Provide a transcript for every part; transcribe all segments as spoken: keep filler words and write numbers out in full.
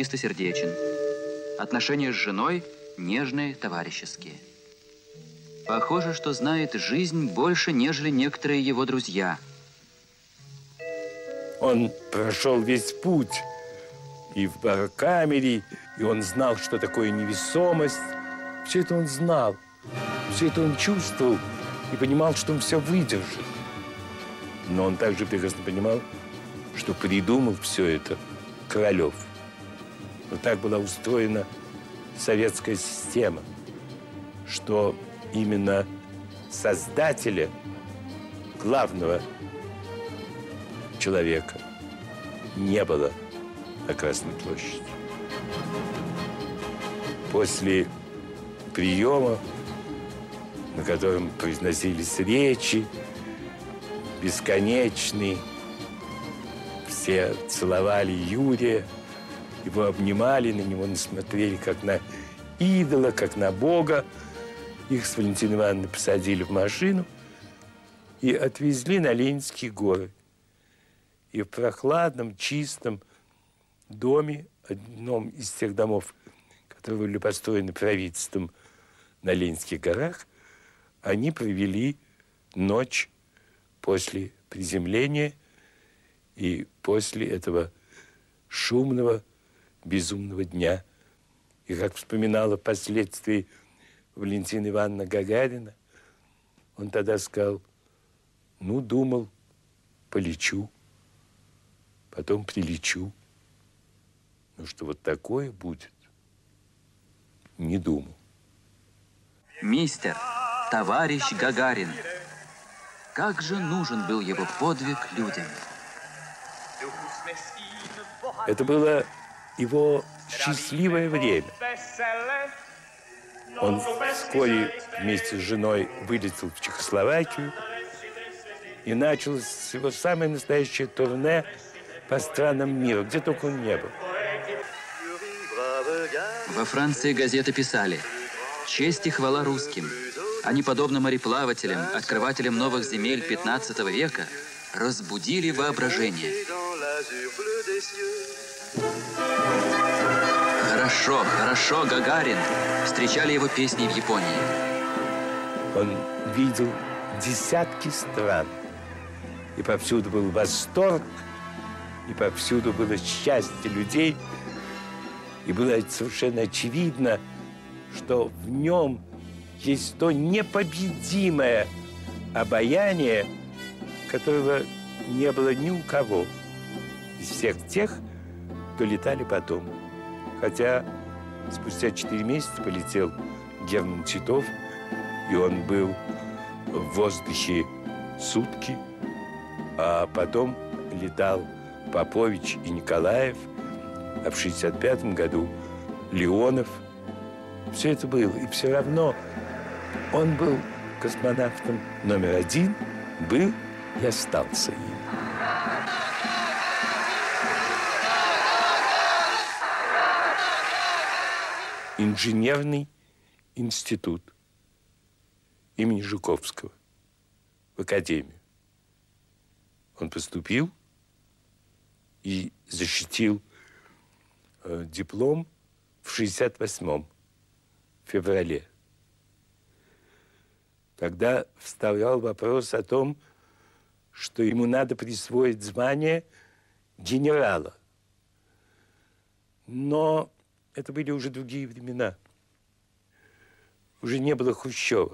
чистосердечен. Отношения с женой нежные, товарищеские. Похоже, что знает жизнь больше, нежели некоторые его друзья. Он прошел весь путь и в барокамере, и он знал, что такое невесомость. Все это он знал, все это он чувствовал и понимал, что он все выдержит. Но он также прекрасно понимал, что придумал все это Королев. Вот так была устроена советская система, что именно создателя, главного человека, не было на Красной площади. После приема, на котором произносились речи бесконечные, все целовали Юрия, его обнимали, на него смотрели как на идола, как на Бога. Их с Валентиной Ивановной посадили в машину и отвезли на Ленинские горы. И в прохладном, чистом доме, одном из тех домов, которые были построены правительством на Ленинских горах, они провели ночь после приземления и после этого шумного, безумного дня. И как вспоминала впоследствии Валентина Ивановна Гагарина, он тогда сказал: ну, думал, полечу, потом прилечу. Ну, что вот такое будет, не думал. Мистер, товарищ Гагарин. Как же нужен был его подвиг людям. Это было его счастливое время. Он вскоре вместе с женой вылетел в Чехословакию, и началось его самое настоящее турне по странам мира, где только он не был. Во Франции газеты писали: «Честь и хвала русским. Они, подобно мореплавателям, открывателям новых земель пятнадцатого века, разбудили воображение». Хорошо, хорошо, Гагарин. Встречали его песни в Японии. Он видел десятки стран. И повсюду был восторг, и повсюду было счастье людей. И было совершенно очевидно, что в нем есть то непобедимое обаяние, которого не было ни у кого из всех тех, кто летали потом. Хотя спустя четыре месяца полетел Герман Титов, и он был в воздухе сутки, а потом летал Попович и Николаев, а в шестьдесят пятом году Леонов. Все это было, и все равно он был космонавтом номер один, был и остался им. Инженерный институт имени Жуковского в академию. Он поступил и защитил э, диплом в шестьдесят восьмом, в феврале. Тогда вставлял вопрос о том, что ему надо присвоить звание генерала. Но это были уже другие времена. Уже не было Хрущева.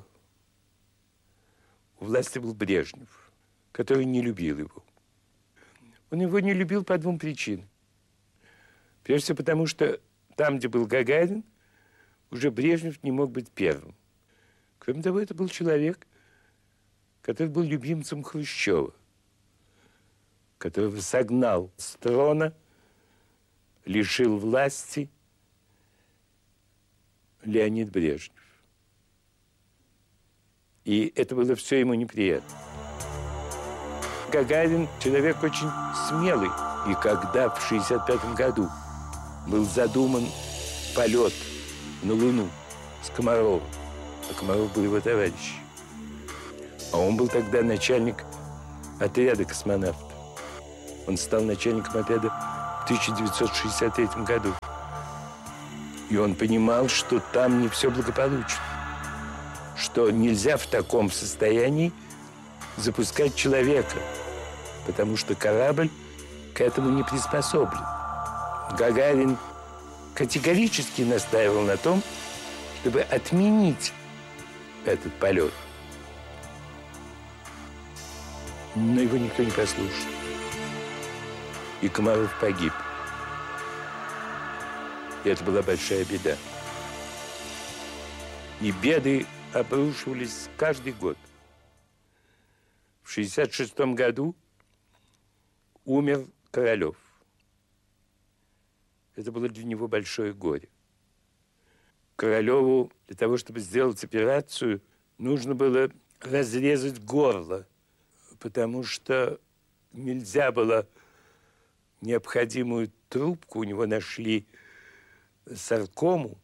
У власти был Брежнев, который не любил его. Он его не любил по двум причинам. Прежде всего потому, что там, где был Гагарин, уже Брежнев не мог быть первым. Кроме того, это был человек, который был любимцем Хрущева, которого согнал с трона, лишил власти Леонид Брежнев. И это было все ему неприятно. Гагарин человек очень смелый. И когда в шестьдесят пятом году был задуман полет на Луну с Комаровым, а Комаров был его товарищ, а он был тогда начальник отряда космонавтов. Он стал начальником отряда в тысяча девятьсот шестьдесят третьем году. И он понимал, что там не все благополучно, что нельзя в таком состоянии запускать человека, потому что корабль к этому не приспособлен. Гагарин категорически настаивал на том, чтобы отменить этот полет. Но его никто не послушал. И Комаров погиб. И это была большая беда. И беды обрушивались каждый год. В шестьдесят шестом году умер Королев. Это было для него большое горе. Королеву для того, чтобы сделать операцию, нужно было разрезать горло, потому что нельзя было необходимую трубку, у него нашли саркому,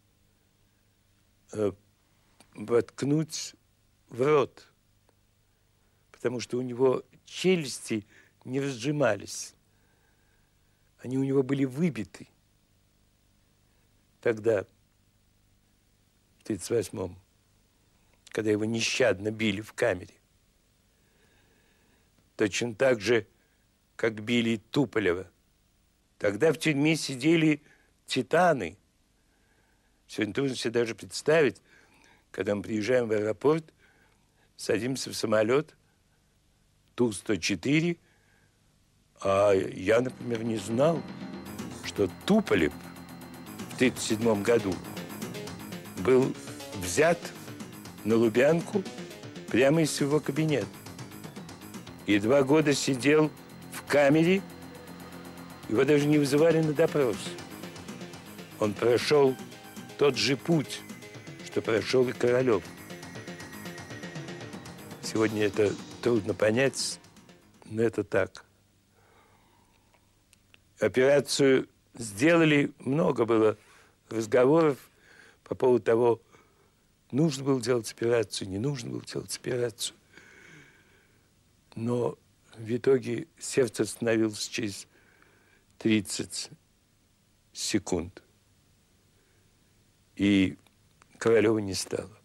воткнуть в рот, потому что у него челюсти не разжимались. Они у него были выбиты тогда, в тридцать восьмом, когда его нещадно били в камере. Точно так же, как били Туполева. Тогда в тюрьме сидели титаны. Сегодня трудно себе даже представить, когда мы приезжаем в аэропорт, садимся в самолет Ту сто четыре, а я, например, не знал, что Туполев в тридцать седьмом году был взят на Лубянку прямо из своего кабинета. И два года сидел в камере, его даже не вызывали на допрос. Он прошел тот же путь, что прошел и Королев. Сегодня это трудно понять, но это так. Операцию сделали, много было разговоров по поводу того, нужно было делать операцию, не нужно было делать операцию. Но в итоге сердце остановилось через тридцать секунд. И Королева не стало.